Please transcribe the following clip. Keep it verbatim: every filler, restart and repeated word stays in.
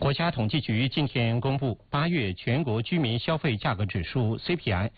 国家统计局今天公布八月全国居民消费价格指数 C P I